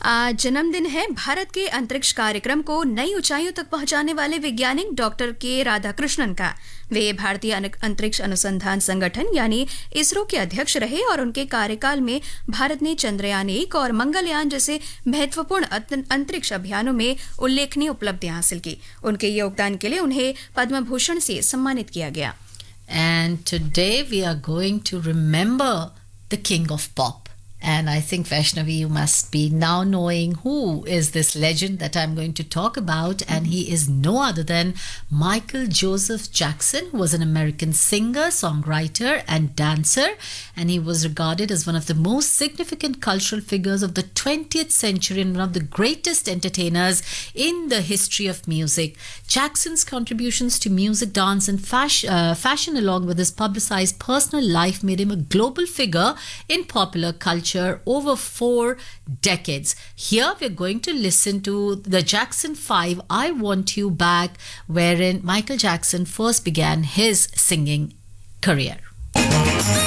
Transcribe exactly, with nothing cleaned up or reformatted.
आज जन्मदिन है भारत के अंतरिक्ष कार्यक्रम को नई ऊंचाइयों तक पहुंचाने वाले वैज्ञानिक डॉक्टर के राधाकृष्णन का। वे भारतीय अंतरिक्ष अनुसंधान संगठन यानी इसरो के अध्यक्ष रहे और उनके कार्यकाल में भारत ने चंद्रयान एक और मंगलयान जैसे महत्वपूर्ण अंतरिक्ष अभियानों में उल्लेखनीय उपलब्धियां हासिल की। उनके योगदान के लिए उन्हें पद्म भूषण से सम्मानित किया गया। And today we are going to remember the king of pop. And I think, Vaishnavi, you must be now knowing who is this legend that I'm going to talk about. And he is no other than Michael Joseph Jackson, who was an American singer, songwriter, and dancer. And he was regarded as one of the most significant cultural figures of the twentieth century and one of the greatest entertainers in the history of music. Jackson's contributions to music, dance, and fashion, uh, fashion along with his publicized personal life, made him a global figure in popular culture over four decades. Here we're going to listen to the Jackson five, I Want You Back, wherein Michael Jackson first began his singing career.